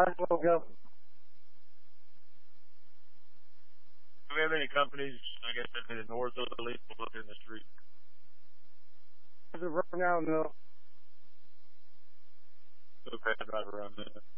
woke up. Do we have any companies, I guess, in the north of the leaf in the street? As of right now, no. Okay, about around there.